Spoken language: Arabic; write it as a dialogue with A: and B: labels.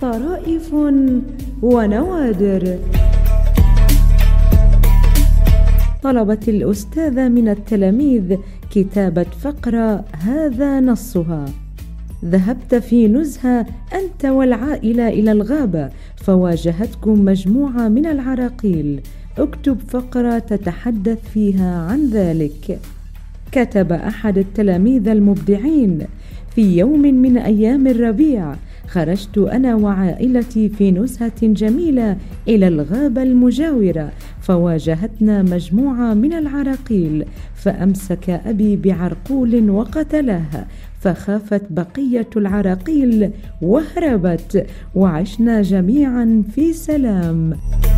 A: طرائف ونوادر. طلبت الأستاذة من التلاميذ كتابة فقرة هذا نصها: ذهبت في نزهة أنت والعائلة إلى الغابة فواجهتكم مجموعة من العراقيل، اكتب فقرة تتحدث فيها عن ذلك. كتب أحد التلاميذ المبدعين: في يوم من أيام الربيع خرجت أنا وعائلتي في نزهة جميلة إلى الغابة المجاورة فواجهتنا مجموعة من العراقيل، فأمسك أبي بعرقول وقتلها، فخافت بقية العراقيل وهربت، وعشنا جميعا في سلام.